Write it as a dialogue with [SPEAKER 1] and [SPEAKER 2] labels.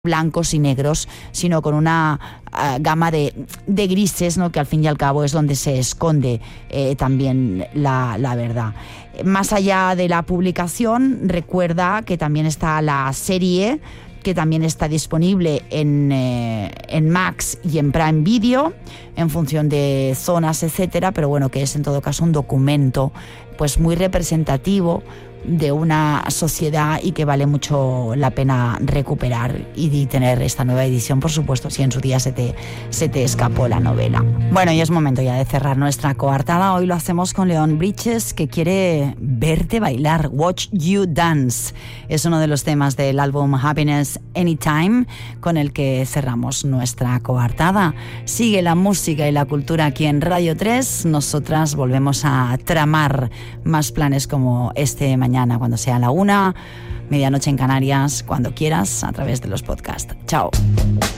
[SPEAKER 1] blancos y negros, sino con una gama de grises, ¿no? Que al fin y al cabo es donde se esconde también la verdad. Más allá de la publicación, recuerda que también está la serie, que también está disponible en Max y en Prime Video, en función de zonas, etcétera, pero bueno, que es en todo caso un documento pues muy representativo de una sociedad y que vale mucho la pena recuperar y tener esta nueva edición, por supuesto, si en su día se te escapó la novela. Bueno, y es momento ya de cerrar nuestra coartada. Hoy lo hacemos con Leon Bridges, que quiere verte bailar. Watch You Dance es uno de los temas del álbum Happiness Anytime, con el que cerramos nuestra coartada. Sigue la música y la cultura aquí en Radio 3. Nosotras volvemos a tramar más planes como este mañana, cuando sea la 1, medianoche en Canarias, cuando quieras, a través de los podcasts. Chao.